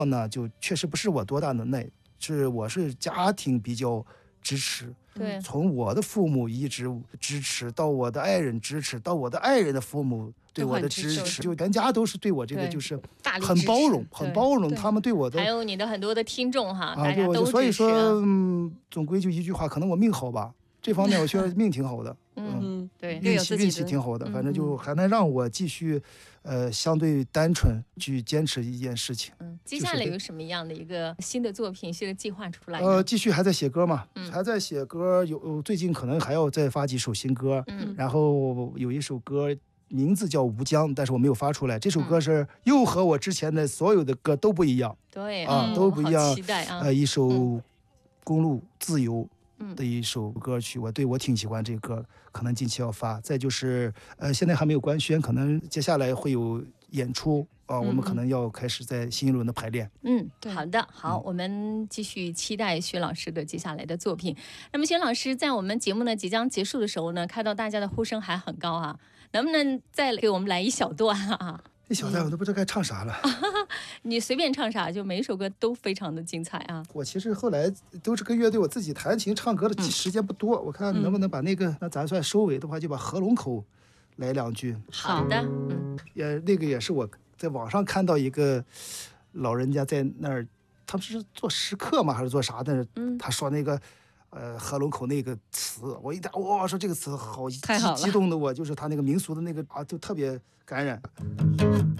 呢，就确实不是我多大能耐，我是家庭比较支持。 对， 从我的父母一直支持到我的爱人支持，到我的爱人的父母对我的支持，就全家都是对我这个就是很包容，很包容。他们对我的， 还有你的很多的听众哈， 大家都支持。 所以说，总归就一句话，可能我命好吧。这方面我觉得命挺好的， 对， 运气挺好的，反正就还能让我继续，相对单纯去坚持一件事情。 接下来有什么样的一个新的作品、新的计划出来？ 继续还在写歌嘛，还在写歌，最近可能还要再发几首新歌，然后有一首歌名字叫《吴江》，但是我没有发出来。这首歌是又和我之前的所有的歌都不一样， 对都不一样。 期待啊！ 一首公路自由的一首歌曲，我挺喜欢这个歌，可能近期要发。再就是现在还没有官宣，可能接下来会有演出我们可能要开始在新一轮的排练。 好的，好，我们继续期待薛老师的接下来的作品。那么薛老师在我们节目呢即将结束的时候呢，看到大家的呼声还很高啊，能不能再给我们来一小段啊？ 一小段我都不知道该唱啥了。 你随便唱啥，就每一首歌都非常的精彩啊。 我其实后来都是跟乐队，我自己弹琴唱歌的时间不多，我看能不能把那咱算收尾的话，就把河龙口来两句。 好的， 那个也是我在网上看到一个老人家在那儿，他们是做石刻吗还是做啥的？他说那个河龙口那个词，我一听哇，说这个词好激动的我，就是他那个民俗的那个就特别感染。